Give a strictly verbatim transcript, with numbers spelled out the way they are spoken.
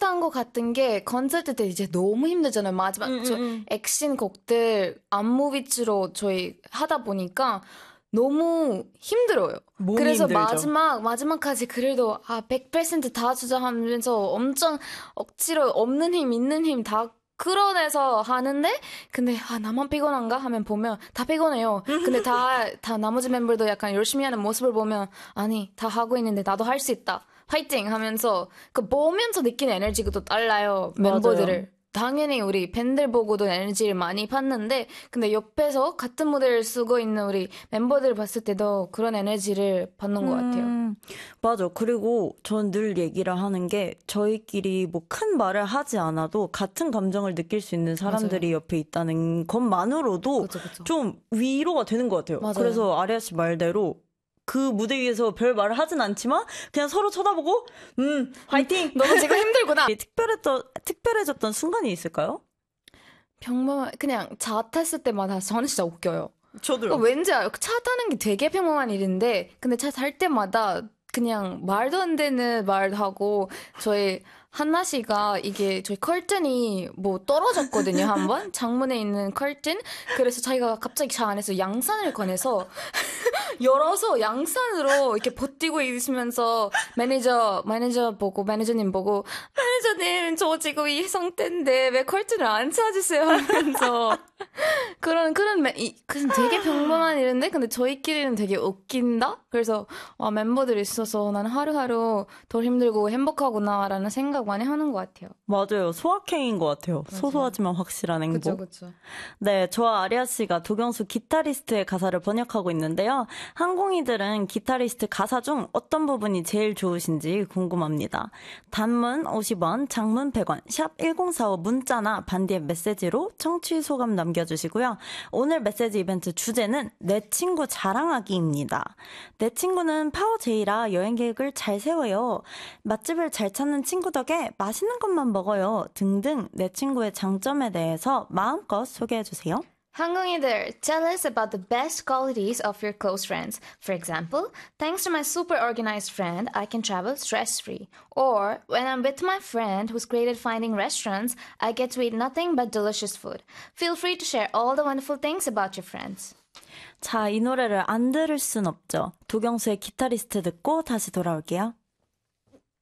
비슷한 것 같은 게 콘서트 때 이제 너무 힘들잖아요. 마지막 음, 저 음, 음. 액션 곡들 안무 위주로 저희 하다 보니까 너무 힘들어요. 몸이 그래서 힘들죠. 마지막 마지막까지 그래도 아 백 퍼센트 다 주자 하면서 엄청 억지로 없는 힘 있는 힘 다 끌어내서 하는데 근데 아 나만 피곤한가 하면 보면 다 피곤해요. 근데 다 다 나머지 멤버도 약간 열심히 하는 모습을 보면 아니 다 하고 있는데 나도 할 수 있다. 파이팅 하면서 그 보면서 느끼는 에너지가 또 달라요. 맞아요. 멤버들을. 당연히 우리 팬들 보고도 에너지를 많이 받는데 근데 옆에서 같은 무대를 쓰고 있는 우리 멤버들 봤을 때도 그런 에너지를 받는 것 같아요. 음, 맞아. 그리고 전 늘 얘기를 하는 게 저희끼리 뭐 큰 말을 하지 않아도 같은 감정을 느낄 수 있는 사람들이 맞아요. 옆에 있다는 것만으로도 그쵸, 그쵸. 좀 위로가 되는 것 같아요. 맞아요. 그래서 아리아 씨 말대로 그 무대 위에서 별 말을 하진 않지만 그냥 서로 쳐다보고 음 화이팅! 너무 지금 힘들구나. 특별했던, 특별해졌던 순간이 있을까요? 평범한 그냥 차 탔을 때마다 저는 진짜 웃겨요. 저도요. 어, 왠지 알아요. 차 타는 게 되게 평범한 일인데 근데 차 탈 때마다 그냥 말도 안 되는 말도 하고 저희 한나 씨가 이게 저희 커튼이 뭐 떨어졌거든요 한번 창문에 있는 커튼 그래서 자기가 갑자기 차 안에서 양산을 꺼내서 열어서 양산으로 이렇게 버티고 있으면서 매니저 매니저 보고 매니저님 보고 매니저님 저 지금 이 상태인데 왜 커튼을 안 찾으세요 하면서 그런 그런 매, 이, 그건 되게 평범한 일인데 근데 저희끼리는 되게 웃긴다. 그래서 와 멤버들 있어서 난 하루하루 더 힘들고 행복하구나라는 생각 많이 하는 것 같아요. 맞아요. 소확행인 것 같아요. 맞아요. 소소하지만 확실한 행복. 그쵸 그쵸. 네, 저와 아리아 씨가 도경수 기타리스트의 가사를 번역하고 있는데요. 항공이들은 기타리스트 가사 중 어떤 부분이 제일 좋으신지 궁금합니다. 단문 오십 원, 장문 백 원, 샵 일공사오 문자나 반디의 메시지로 청취 소감 남겨주시고요. 오늘 메시지 이벤트 주제는 내 친구 자랑하기입니다. 내 친구는 파워제이라 여행 계획을 잘 세워요. 맛집을 잘 찾는 친구 덕에 맛있는 것만 먹어요. 등등 내 친구의 장점에 대해서 마음껏 소개해주세요. 항공이들, tell us about the best qualities of your close friends. For example, thanks to my super organized friend, I can travel stress-free. Or, when I'm with my friend who's great at finding restaurants, I get to eat nothing but delicious food. Feel free to share all the wonderful things about your friends. 자, 이 노래를 안 들을 순 없죠. 도경수의 기타리스트 듣고 다시 돌아올게요.